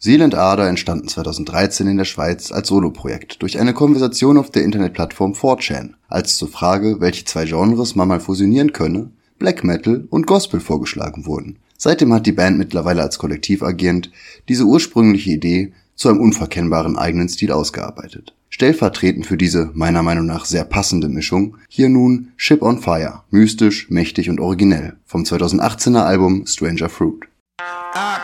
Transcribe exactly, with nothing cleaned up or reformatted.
Seal and Ardor entstanden zweitausenddreizehn in der Schweiz als Soloprojekt durch eine Konversation auf der Internetplattform four chan, als zur Frage, welche zwei Genres man mal fusionieren könne, Black Metal und Gospel vorgeschlagen wurden. Seitdem hat die Band mittlerweile als Kollektiv agierend diese ursprüngliche Idee zu einem unverkennbaren eigenen Stil ausgearbeitet. Stellvertretend für diese, meiner Meinung nach sehr passende Mischung, hier nun Ship on Fire, mystisch, mächtig und originell, vom zweitausendachtzehner Album Stranger Fruit. I